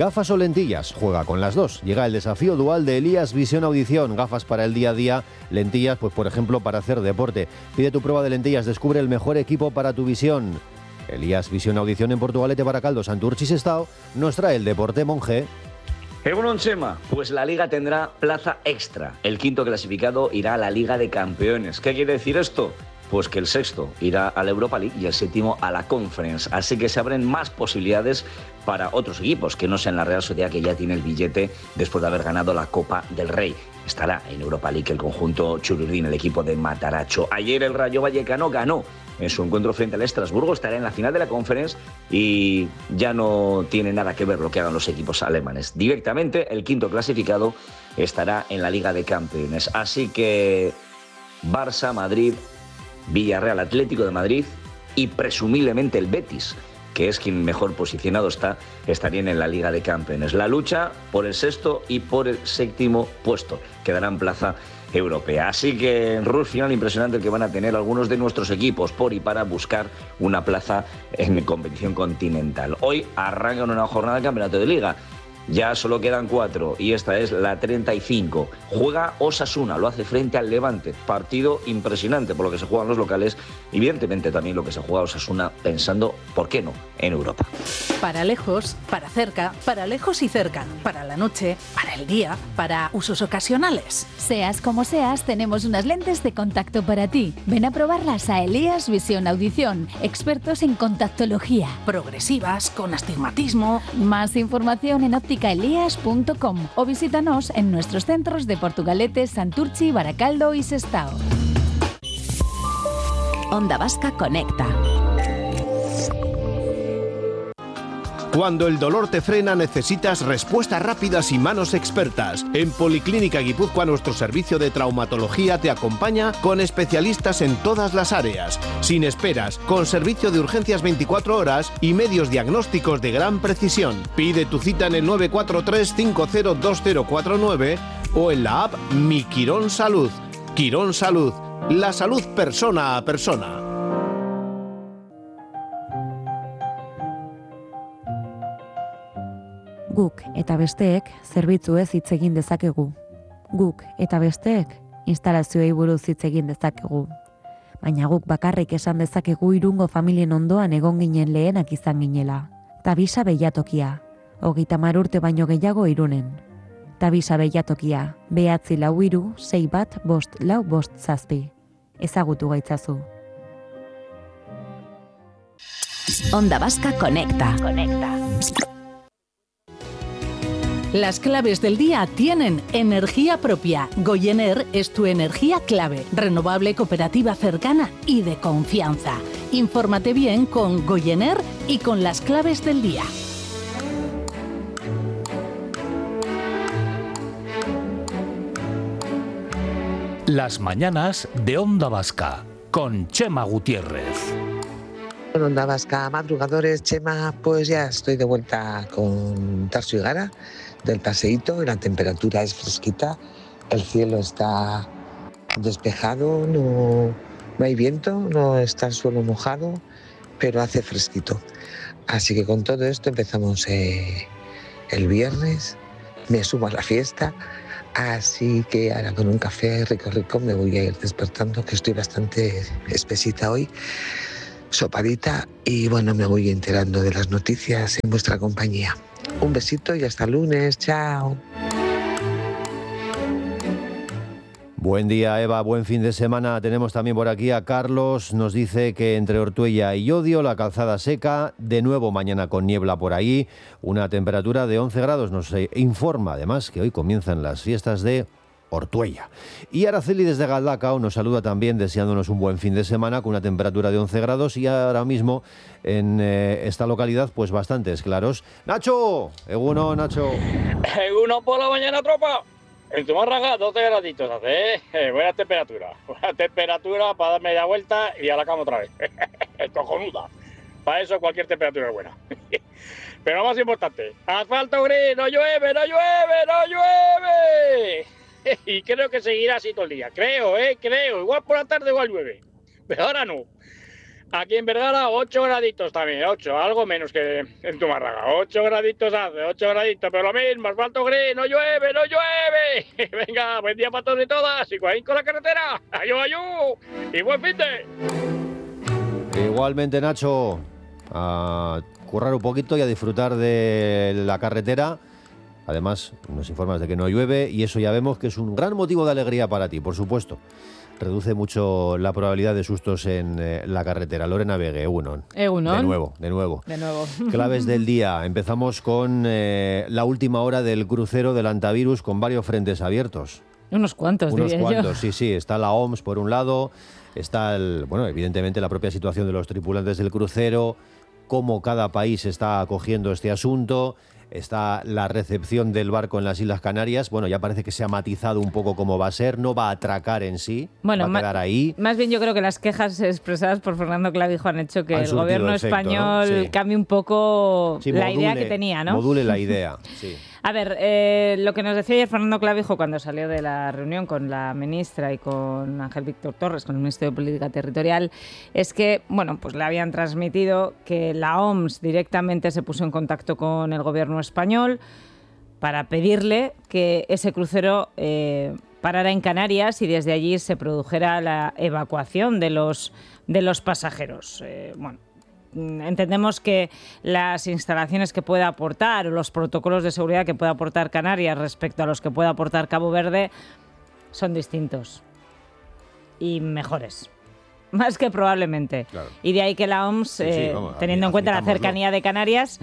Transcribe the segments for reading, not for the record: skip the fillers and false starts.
¿Gafas o lentillas? Juega con las dos. Llega el desafío dual de Elías Visión Audición. Gafas para el día a día, lentillas, pues por ejemplo, para hacer deporte. Pide tu prueba de lentillas, descubre el mejor equipo para tu visión. Elías Visión Audición en Portugalete, Baracaldo, Santurchi y Sestao nos trae el deporte Monje. Egunon, Chema, pues la Liga tendrá plaza extra. El quinto clasificado irá a la Liga de Campeones. ¿Qué quiere decir esto? Pues que el sexto irá a la Europa League y el séptimo a la Conference. Así que se abren más posibilidades para otros equipos que no sean la Real Sociedad, que ya tiene el billete después de haber ganado la Copa del Rey. Estará en Europa League el conjunto chururdín, el equipo de Mataracho. Ayer el Rayo Vallecano ganó en su encuentro frente al Estrasburgo, estará en la final de la Conference y ya no tiene nada que ver lo que hagan los equipos alemanes. Directamente el quinto clasificado estará en la Liga de Campeones. Así que Barça, Madrid, Villarreal, Atlético de Madrid y presumiblemente el Betis, que es quien mejor posicionado está, estarían en la Liga de Campeones. La lucha por el sexto y por el séptimo puesto quedarán plaza europea. Así que rush final impresionante el que van a tener algunos de nuestros equipos por y para buscar una plaza en competición continental. Hoy arrancan una jornada de campeonato de Liga. Ya solo quedan 4 y esta es la 35. Juega Osasuna, lo hace frente al Levante. Partido impresionante por lo que se juegan los locales. Evidentemente también lo que se juega Osasuna pensando, ¿por qué no?, en Europa. Para lejos, para cerca, para lejos y cerca. Para la noche, para el día, para usos ocasionales. Seas como seas, tenemos unas lentes de contacto para ti. Ven a probarlas a Elías Visión Audición, expertos en contactología. Progresivas, con astigmatismo. Más información en ópticaelías.com o visítanos en nuestros centros de Portugalete, Santurchi, Baracaldo y Sestao. Onda Vasca Conecta. Cuando el dolor te frena, necesitas respuestas rápidas y manos expertas. En Policlínica Guipúzcoa, nuestro servicio de traumatología te acompaña con especialistas en todas las áreas, sin esperas, con servicio de urgencias 24 horas y medios diagnósticos de gran precisión. Pide tu cita en el 943-502049 o en la app Mi Quirón Salud. Quirón Salud, la salud persona a persona. Guk eta besteek zerbitzuez hitz egin dezakegu. Guk eta besteek instalazioei buruz hitz egin dezakegu. Baina guk bakarrik esan dezakegu Irungo familien ondoan egon ginen lehenak izan ginela. Tabisa Beilatokia, 30 urte baino gehiago Irunen. Tabisa Beilatokia, 943-615-457. Ezagutu gaitzazu. Onda Vasca Conecta. Las claves del día tienen energía propia. Goyener es tu energía clave, renovable, cooperativa cercana y de confianza. Infórmate bien con Goyener y con las claves del día. Las mañanas de Onda Vasca con Chema Gutiérrez. En Onda Vasca, madrugadores, Chema, pues ya estoy de vuelta con Tarso y Gara del paseíto y la temperatura es fresquita, el cielo está despejado, no hay viento, no está el suelo mojado, pero hace fresquito. Así que con todo esto empezamos el viernes, me sumo a la fiesta, así que ahora con un café rico me voy a ir despertando, que estoy bastante espesita hoy, sopadita, y bueno, me voy enterando de las noticias en vuestra compañía. Un besito y hasta el lunes, chao. Buen día, Eva, buen fin de semana. Tenemos también por aquí a Carlos, nos dice que entre Ortuella y Llodio la calzada seca, de nuevo mañana con niebla por ahí, una temperatura de 11 grados. Nos informa además que hoy comienzan las fiestas de Ortuella. Y Araceli desde Galdacao nos saluda también deseándonos un buen fin de semana con una temperatura de 11 grados y ahora mismo en esta localidad pues bastantes claros. ¡Nacho! ¡Eguno, Nacho! ¡Eguno por la mañana, tropa! En Zumarraga 12 graditos hace, buena temperatura para dar media vuelta y a la cama otra vez. Cojonuda. Para eso cualquier temperatura es buena. Pero lo más importante, asfalto gris, no llueve, no llueve, no llueve. Y creo que seguirá así todo el día. Creo. Igual por la tarde igual llueve. Pero ahora no. Aquí en Vergara 8 graditos también, 8, algo menos que en Zumárraga. 8 graditos hace, 8 graditos, pero lo mismo, asfalto gris, no llueve, no llueve. Venga, buen día para todos y todas, y cuidadín con la carretera. ¡Ayú, ayú! ¡Y buen fin de! Igualmente, Nacho, a currar un poquito y a disfrutar de la carretera. Además, nos informas de que no llueve y eso ya vemos que es un gran motivo de alegría para ti, por supuesto. Reduce mucho la probabilidad de sustos en la carretera. Lorena Vegue, Egunon. Egunon. De nuevo. Claves del día. Empezamos con la última hora del crucero del Antavirus con varios frentes abiertos. Unos cuantos, yo. Sí. Está la OMS por un lado, está, evidentemente la propia situación de los tripulantes del crucero, cómo cada país está acogiendo este asunto. Está la recepción del barco en las Islas Canarias. Bueno, ya parece que se ha matizado un poco cómo va a ser. No va a atracar en sí, va a quedar ahí. Más bien yo creo que las quejas expresadas por Fernando Clavijo han hecho que el gobierno español, ¿no? Cambie un poco la idea que tenía, ¿no? Module la idea, sí. A ver, lo que nos decía ayer Fernando Clavijo cuando salió de la reunión con la ministra y con Ángel Víctor Torres, con el ministro de Política Territorial, es que, pues le habían transmitido que la OMS directamente se puso en contacto con el gobierno español para pedirle que ese crucero parara en Canarias y desde allí se produjera la evacuación de los pasajeros. Entendemos que las instalaciones que pueda aportar o los protocolos de seguridad que pueda aportar Canarias respecto a los que pueda aportar Cabo Verde son distintos y mejores, más que probablemente. Claro. Y de ahí que la OMS, teniendo en cuenta la cercanía de Canarias,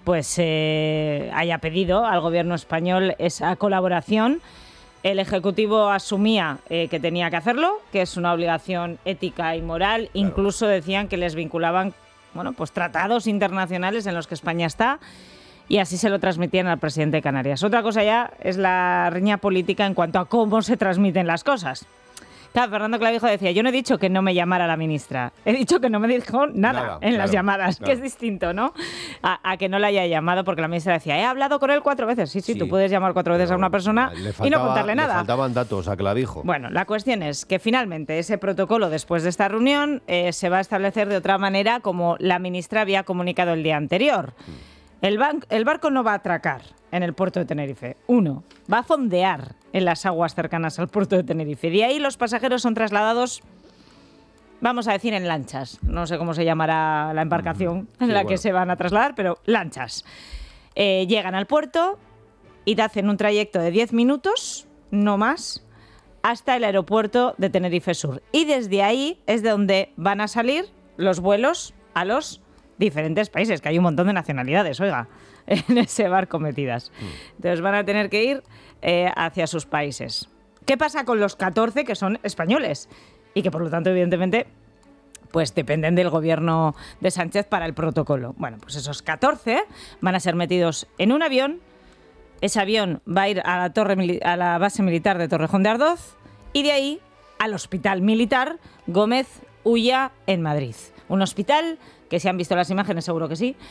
haya pedido al gobierno español esa colaboración. El Ejecutivo asumía que tenía que hacerlo, que es una obligación ética y moral. Claro. Incluso decían que les vinculaban tratados internacionales en los que España está, y así se lo transmitían al presidente de Canarias. Otra cosa ya es la riña política en cuanto a cómo se transmiten las cosas. Claro, Fernando Clavijo decía, yo no he dicho que no me llamara la ministra, he dicho que no me dijo nada en las llamadas, que es distinto, ¿no? A que no la haya llamado, porque la ministra decía, he hablado con él 4 veces. Sí, tú puedes llamar 4 veces a una persona y no contarle nada. Le faltaban datos a Clavijo. Bueno, la cuestión es que finalmente ese protocolo, después de esta reunión, se va a establecer de otra manera como la ministra había comunicado el día anterior. El barco no va a atracar en el puerto de Tenerife. 1, va a fondear en las aguas cercanas al puerto de Tenerife. De ahí los pasajeros son trasladados, vamos a decir, en lanchas. No sé cómo se llamará la embarcación en la que se van a trasladar, pero lanchas. Llegan al puerto y te hacen un trayecto de 10 minutos, no más, hasta el aeropuerto de Tenerife Sur. Y desde ahí es de donde van a salir los vuelos a los diferentes países, que hay un montón de nacionalidades, en ese barco metidas. Entonces van a tener que ir hacia sus países. ¿Qué pasa con los 14 que son españoles? Y que por lo tanto, evidentemente, dependen del gobierno de Sánchez para el protocolo. Bueno, pues esos 14 van a ser metidos en un avión. Ese avión va a ir a la base militar de Torrejón de Ardoz y de ahí al Hospital Militar Gómez Ulla en Madrid. Un hospital que, si han visto las imágenes, seguro que sí,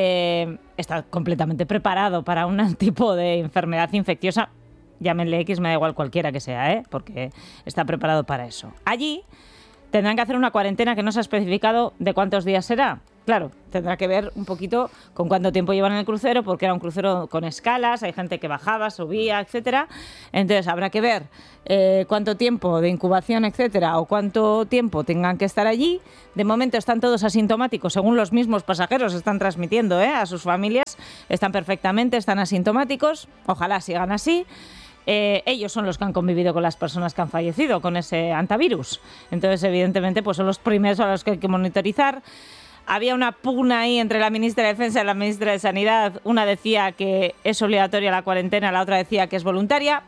está completamente preparado para un tipo de enfermedad infecciosa. Llámenle X, me da igual cualquiera que sea, porque está preparado para eso. Allí tendrán que hacer una cuarentena que no se ha especificado de cuántos días será. Claro, tendrá que ver un poquito con cuánto tiempo llevan en el crucero, porque era un crucero con escalas, hay gente que bajaba, subía, etcétera. Entonces habrá que ver cuánto tiempo de incubación, etcétera, o cuánto tiempo tengan que estar allí. De momento están todos asintomáticos, según los mismos pasajeros están transmitiendo a sus familias. Están perfectamente, están asintomáticos. Ojalá sigan así. Ellos son los que han convivido con las personas que han fallecido con ese antivirus. Entonces, evidentemente, son los primeros a los que hay que monitorizar. Había una pugna ahí entre la ministra de Defensa y la ministra de Sanidad. Una decía que es obligatoria la cuarentena, la otra decía que es voluntaria.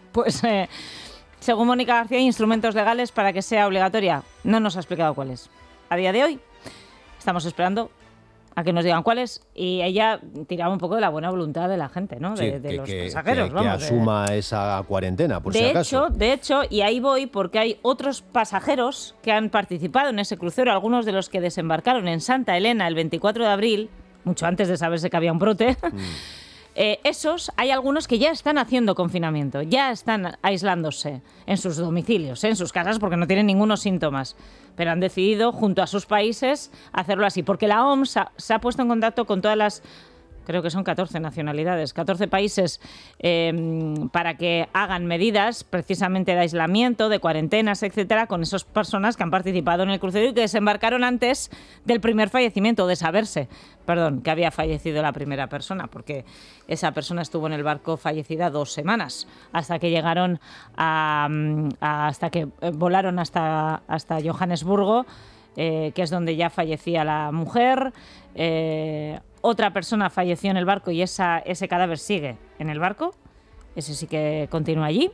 Según Mónica García, hay instrumentos legales para que sea obligatoria. No nos ha explicado cuáles. A día de hoy estamos esperando a que nos digan cuáles, y ella tiraba un poco de la buena voluntad de la gente, ¿no? De los pasajeros. Que asuma esa cuarentena, por si acaso. De hecho, y ahí voy, porque hay otros pasajeros que han participado en ese crucero, algunos de los que desembarcaron en Santa Elena el 24 de abril, mucho antes de saberse que había un brote, esos hay algunos que ya están haciendo confinamiento, ya están aislándose en sus domicilios, en sus casas, porque no tienen ningunos síntomas. Pero han decidido, junto a sus países, hacerlo así. Porque la OMS se ha puesto en contacto con todas las... Creo que son 14 nacionalidades, 14 países para que hagan medidas precisamente de aislamiento, de cuarentenas, etcétera, con esas personas que han participado en el crucero y que desembarcaron antes del primer fallecimiento, de saberse, que había fallecido la primera persona, porque esa persona estuvo en el barco fallecida 2 semanas, hasta que llegaron hasta que volaron hasta Johannesburgo, que es donde ya fallecía la mujer. Otra persona falleció en el barco y ese cadáver sigue en el barco. Ese sí que continúa allí.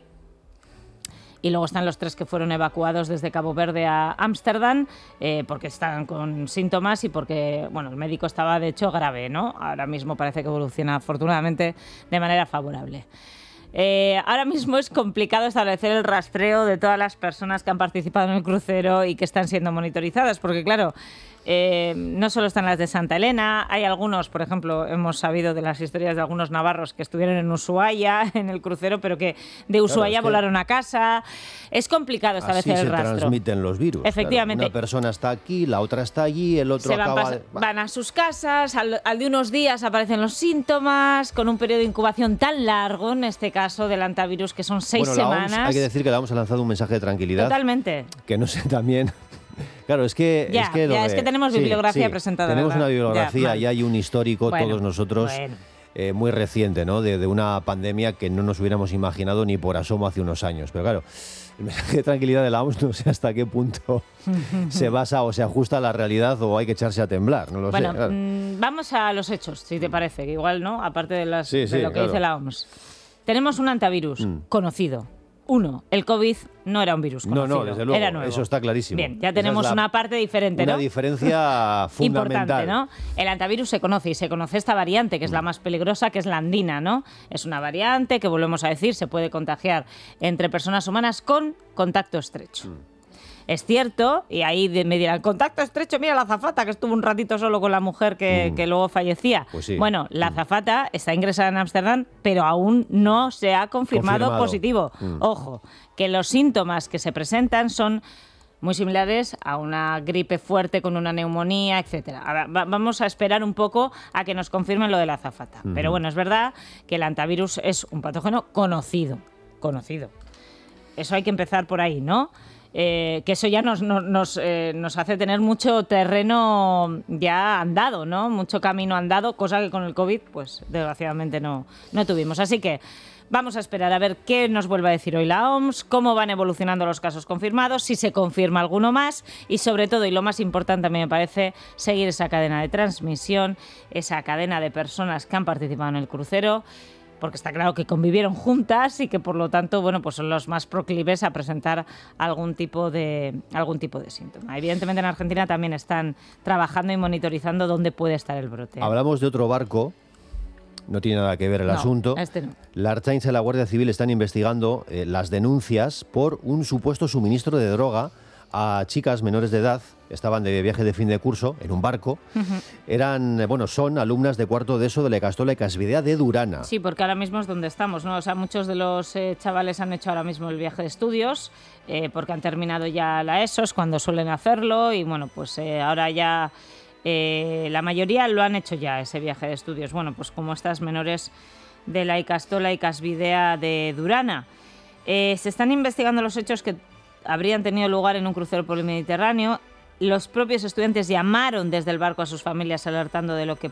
Y luego están los 3 que fueron evacuados desde Cabo Verde a Ámsterdam porque están con síntomas y porque el médico estaba de hecho grave, ¿no? Ahora mismo parece que evoluciona afortunadamente de manera favorable. Ahora mismo es complicado establecer el rastreo de todas las personas que han participado en el crucero y que están siendo monitorizadas, porque claro, no solo están las de Santa Elena, hay algunos, por ejemplo, hemos sabido de las historias de algunos navarros que estuvieron en Ushuaia, en el crucero, pero que de Ushuaia volaron a casa. Es complicado establecer el rastro. Así se transmiten los virus. Efectivamente. Claro. Una persona está aquí, la otra está allí, el otro van a sus casas, al de unos días aparecen los síntomas, con un periodo de incubación tan largo, en este caso del antivirus, que son 6 semanas. OMS, hay que decir que la OMS ha lanzado un mensaje de tranquilidad. Totalmente. Que no sé también... Claro, es que tenemos bibliografía presentada. Tenemos ¿verdad? una bibliografía y hay un histórico, bueno, todos nosotros, muy reciente, ¿no? De una pandemia que no nos hubiéramos imaginado ni por asomo hace unos años. Pero claro, el mensaje de tranquilidad de la OMS no sé hasta qué punto se basa o se ajusta a la realidad o hay que echarse a temblar, no lo sé. Claro. Vamos a los hechos, si te parece, que igual, ¿no? Aparte de lo que dice la OMS. Tenemos un antivirus conocido. 1. El COVID no era un virus conocido. No, desde luego, era nuevo. Eso está clarísimo. Bien, ya tenemos una parte diferente, ¿no? Una diferencia fundamental. Importante, ¿no? El antivirus se conoce, y se conoce esta variante, que es la más peligrosa, que es la andina, ¿no? Es una variante que, volvemos a decir, se puede contagiar entre personas humanas con contacto estrecho. Es cierto, y ahí me dirán, contacto estrecho, mira la azafata que estuvo un ratito solo con la mujer que luego fallecía. Pues sí. Bueno, la azafata está ingresada en Ámsterdam, pero aún no se ha confirmado positivo. Ojo, que los síntomas que se presentan son muy similares a una gripe fuerte con una neumonía, etcétera. Ahora, vamos a esperar un poco a que nos confirmen lo de la azafata. Pero bueno, es verdad que el antivirus es un patógeno conocido. Eso hay que empezar por ahí, ¿no? Que eso ya nos hace tener mucho terreno ya andado, ¿no? Mucho camino andado, cosa que con el COVID, pues desgraciadamente no tuvimos. Así que vamos a esperar a ver qué nos vuelve a decir hoy la OMS, cómo van evolucionando los casos confirmados, si se confirma alguno más y sobre todo, y lo más importante a mí me parece, seguir esa cadena de transmisión, esa cadena de personas que han participado en el crucero, porque está claro que convivieron juntas y que por lo tanto, pues son los más proclives a presentar algún tipo de síntoma. Evidentemente en Argentina también están trabajando y monitorizando dónde puede estar el brote. Hablamos de otro barco, no tiene nada que ver el asunto. No. La Ertzaintza y la Guardia Civil están investigando las denuncias por un supuesto suministro de droga a chicas menores de edad. Estaban de viaje de fin de curso en un barco. Son alumnas de cuarto de ESO de la Ikastola Ikasbidea de Durana. Sí, porque ahora mismo es donde estamos, ¿no? O sea, muchos de los chavales han hecho ahora mismo el viaje de estudios porque han terminado ya la ESO, es cuando suelen hacerlo y ahora ya la mayoría lo han hecho ya, ese viaje de estudios. Pues como estas menores de la Ikastola Ikasbidea de Durana. Se están investigando los hechos que habrían tenido lugar en un crucero por el Mediterráneo. Los propios estudiantes llamaron desde el barco a sus familias alertando de lo que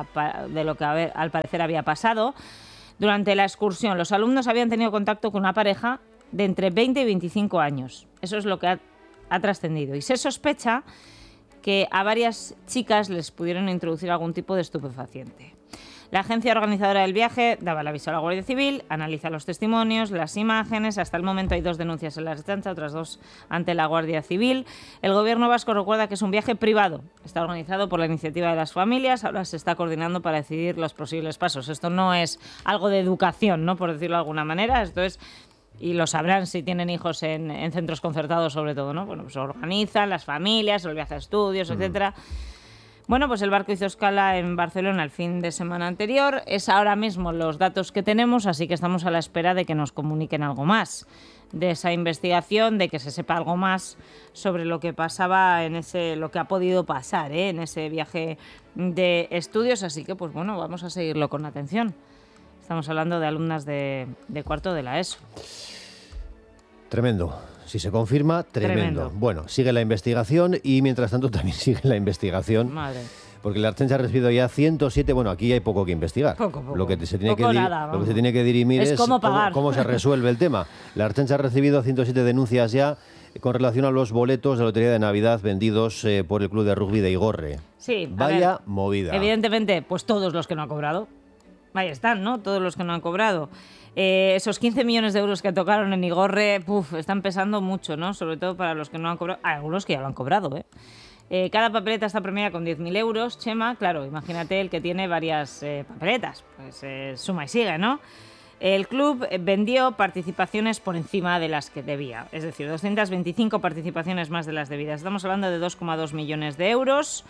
al parecer había pasado. Durante la excursión, los alumnos habían tenido contacto con una pareja de entre 20 y 25 años. Eso es lo que ha trascendido. Y se sospecha que a varias chicas les pudieron introducir algún tipo de estupefaciente. La agencia organizadora del viaje daba el aviso a la Guardia Civil, analiza los testimonios, las imágenes. Hasta el momento hay 2 denuncias en la Ertzaintza, otras 2 ante la Guardia Civil. El gobierno vasco recuerda que es un viaje privado. Está organizado por la iniciativa de las familias. Ahora se está coordinando para decidir los posibles pasos. Esto no es algo de educación, ¿no? Por decirlo de alguna manera. Esto es... Y lo sabrán si tienen hijos en centros concertados, sobre todo, ¿no? Pues organizan las familias, el viaje a estudios, etcétera. Bueno, pues el barco hizo escala en Barcelona el fin de semana anterior. Es ahora mismo los datos que tenemos, así que estamos a la espera de que nos comuniquen algo más de esa investigación, de que se sepa algo más sobre lo que pasaba lo que ha podido pasar en ese viaje de estudios. Así que, pues bueno, vamos a seguirlo con atención. Estamos hablando de alumnas de cuarto de la ESO. Tremendo. Si se confirma, tremendo. Bueno, sigue la investigación y mientras tanto también sigue la investigación. Madre. Porque la Ertzaintza ha recibido ya 107, bueno, aquí hay poco que investigar. Poco. Lo que se tiene, Lo que se tiene que dirimir es cómo se resuelve el tema. La Ertzaintza ha recibido 107 denuncias ya con relación a los boletos de lotería de Navidad vendidos por el club de rugby de Igorre. Sí, Vaya movida. Evidentemente, pues todos los que no han cobrado. Ahí están, ¿no? Todos los que no han cobrado. Esos 15 millones de euros que tocaron en Igorre, están pesando mucho, ¿no? Sobre todo para los que no han cobrado. Hay algunos que ya lo han cobrado, cada papeleta está premiada con 10.000 euros, Chema. Claro, imagínate el que tiene varias papeletas. Pues suma y sigue, ¿no? El club vendió participaciones por encima de las que debía. Es decir, 225 participaciones más de las debidas. Estamos hablando de 2,2 millones de euros.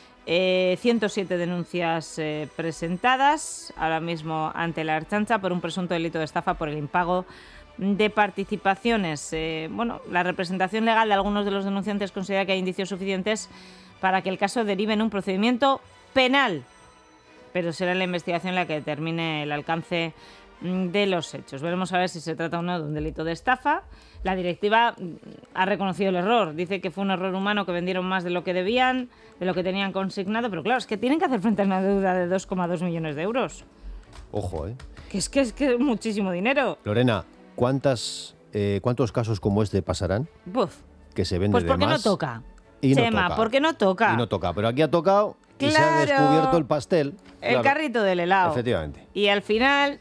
107 denuncias presentadas ahora mismo ante la Ertzaintza por un presunto delito de estafa por el impago de participaciones. La representación legal de algunos de los denunciantes considera que hay indicios suficientes para que el caso derive en un procedimiento penal, pero será la investigación la que determine el alcance de los hechos. Veremos a ver si se trata o no de un delito de estafa. La directiva ha reconocido el error, dice que fue un error humano, que vendieron más de lo que debían, de lo que tenían consignado, pero claro, es que tienen que hacer frente a una deuda de 2,2 millones de euros. Ojo, Que es muchísimo dinero. Lorena, ¿cuántos casos como este pasarán? Que se vende pues de porque más. No toca. Y Chema, no toca. porque no toca. Y no toca, pero aquí ha tocado y Claro. se ha descubierto el pastel. El carrito del helado. Efectivamente. Y al final,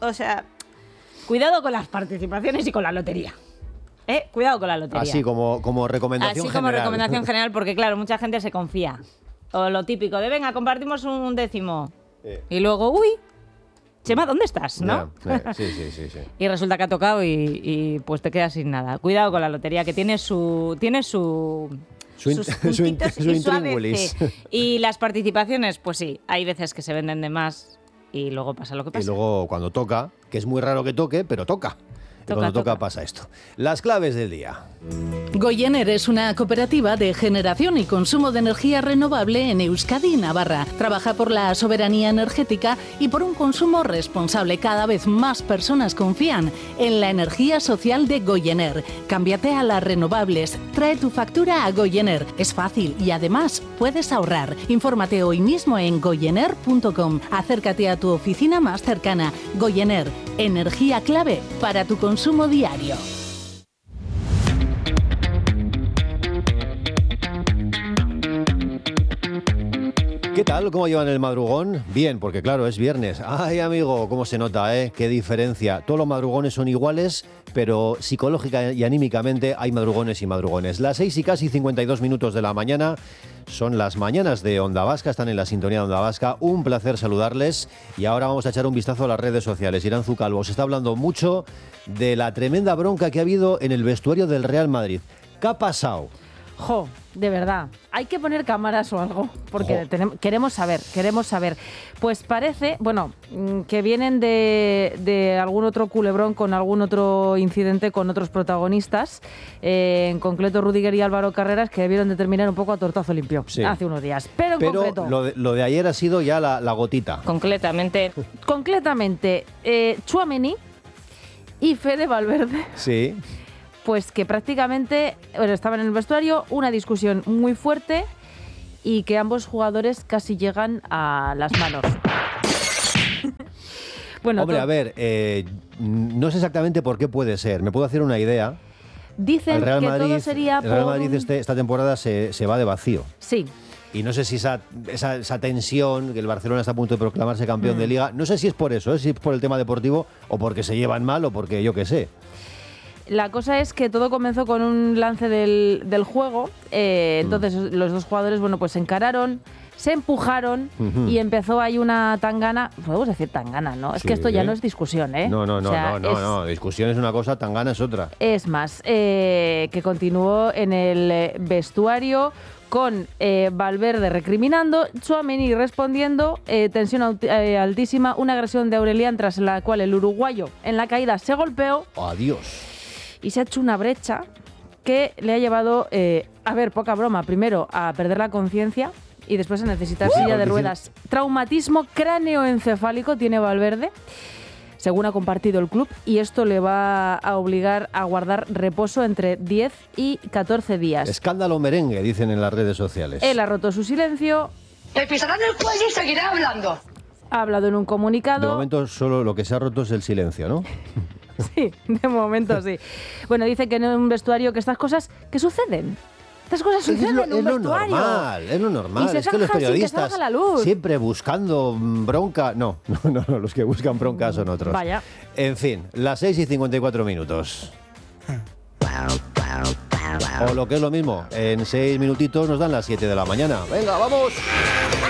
cuidado con las participaciones y con la lotería. Cuidado con la lotería. Así como recomendación general. Recomendación general, porque claro, mucha gente se confía. O lo típico de, venga, compartimos un décimo. Y luego, Chema, ¿dónde estás? ¿No? Sí. Y resulta que ha tocado y pues te quedas sin nada. Cuidado con la lotería, que tiene sus puntitos y su ABC. Y las participaciones, pues sí, hay veces que se venden de más y luego pasa lo que pasa. Y luego cuando toca, que es muy raro que toque, pero toca. Y cuando toca pasa esto. Las claves del día. Goyener es una cooperativa de generación y consumo de energía renovable en Euskadi y Navarra. Trabaja por la soberanía energética y por un consumo responsable. Cada vez más personas confían en la energía social de Goyener. Cámbiate a las renovables. Trae tu factura a Goyener. Es fácil y además puedes ahorrar. Infórmate hoy mismo en goyener.com. Acércate a tu oficina más cercana. Goyener, energía clave para tu consumo diario. ¿Qué tal? ¿Cómo llevan el madrugón? Bien, porque claro, es viernes. Ay, amigo, cómo se nota, ¿eh? Qué diferencia. Todos los madrugones son iguales, pero psicológica y anímicamente hay madrugones y madrugones. Las 6 y casi 52 minutos de la mañana son las mañanas de Onda Vasca, están en la sintonía de Onda Vasca. Un placer saludarles y ahora vamos a echar un vistazo a las redes sociales. Iranzu Calvo, se está hablando mucho de la tremenda bronca que ha habido en el vestuario del Real Madrid. ¿Qué ha pasado? De verdad, hay que poner cámaras o algo, porque queremos saber. Pues parece, que vienen de algún otro culebrón con algún otro incidente con otros protagonistas, en concreto Rudiger y Álvaro Carreras, que debieron de terminar un poco a tortazo limpio hace unos días. Pero en concreto, lo de ayer ha sido ya la gotita. Concretamente, Tchouaméni y Fede Valverde. Sí. Pues que prácticamente estaban en el vestuario, una discusión muy fuerte y que ambos jugadores casi llegan a las manos. Hombre, a ver, no sé exactamente por qué puede ser. Me puedo hacer una idea. Dicen que todo sería el Real Madrid esta temporada se va de vacío. Sí. Y no sé si esa tensión, que el Barcelona está a punto de proclamarse campeón de Liga, no sé si es por eso, si es por el tema deportivo o porque se llevan mal o porque yo qué sé. La cosa es que todo comenzó con un lance del juego, entonces los dos jugadores, pues se encararon, se empujaron y empezó ahí una tangana, podemos decir tangana, ¿no? Es que esto ya no es discusión, ¿eh? No, discusión es una cosa, tangana es otra. Es más, que continuó en el vestuario con Valverde recriminando, Tchouaméni respondiendo, tensión altísima, una agresión de Aurelián tras la cual el uruguayo en la caída se golpeó. Adiós. Y se ha hecho una brecha que le ha llevado, poca broma, primero a perder la conciencia y después a necesitar silla de ruedas. Traumatismo cráneoencefálico tiene Valverde, según ha compartido el club, y esto le va a obligar a guardar reposo entre 10 y 14 días. Escándalo merengue, dicen en las redes sociales. Él ha roto su silencio. Me pisarán el cuello y seguiré hablando. Ha hablado en un comunicado. De momento solo lo que se ha roto es el silencio, ¿no? Sí, de momento sí. Bueno, dice que en un vestuario que estas cosas que suceden. Estas cosas suceden en un vestuario. Es lo normal. Es que los periodistas siempre buscando bronca. No, los que buscan bronca son otros. Vaya. En fin, las 6:54. O lo que es lo mismo, en 6 minutitos nos dan las 7 de la mañana. ¡Venga, vamos!